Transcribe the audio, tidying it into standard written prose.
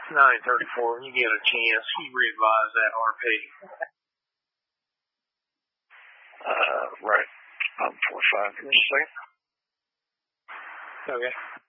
9:34. When you get a chance, you revise that RP. Right. I'm 45. Give me a second. Okay.